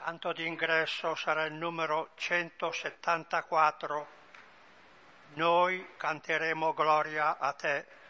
canto d'ingresso sarà il numero 174. Noi canteremo gloria a te.